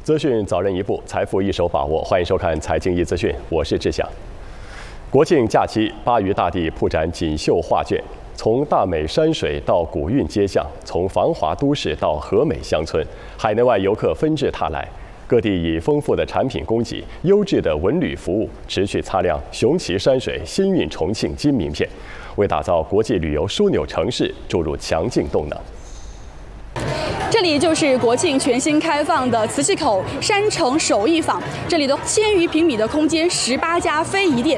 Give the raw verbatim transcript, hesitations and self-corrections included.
资讯早人一步，财富一手把握。欢迎收看《财经一资讯》，我是志祥。国庆假期，巴渝大地铺展锦绣画卷，从大美山水到古韵街巷，从繁华都市到和美乡村，海内外游客纷至沓来。各地以丰富的产品供给、优质的文旅服务，持续擦亮雄奇山水、新韵重庆金名片，为打造国际旅游枢纽城市注入强劲动能。 这里就是国庆全新开放的磁器口山城首义坊，这里的千余平米的空间，十八家非遗店，